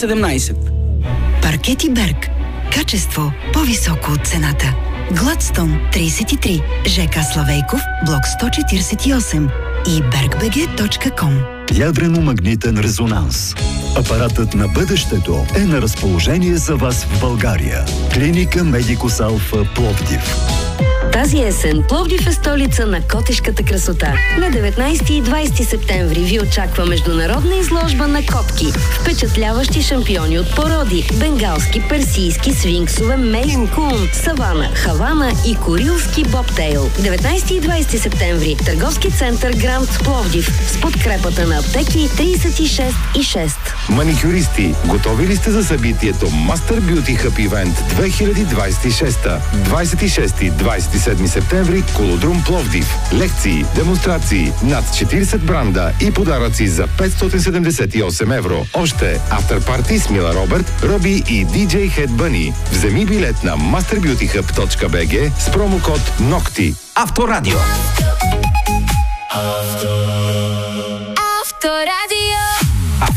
17. Паркети Берг. Качество по-високо от цената. Гладстон 33, ЖК Славейков, блок 148 и bergbg.com. Ядрено-магнитен резонанс. Апаратът на бъдещето е на разположение за вас в България. Клиника Медикус Алфа Пловдив. Тази есен Пловдив е столица на котешката красота. На 19 и 20 септември ви очаква международна изложба на котки. Впечатляващи шампиони от породи. Бенгалски, персийски, свинксове, мейн кун, савана, хавана и курилски бобтейл. 19 и 20 септември. Търговски център Гранд Пловдив с подкрепата на аптеки 36 и 6. Маникюристи, готови ли сте за събитието Master Beauty Hub Event 2026? 26-27 септември, Колодрум Пловдив. Лекции, демонстрации, над 40 бранда и подаръци за 578 евро. Още афтерпарти с Мила Робърт, Роби и DJ Head Bunny. Вземи билет на masterbeautyhub.bg с промокод NOCTI. Авторадио.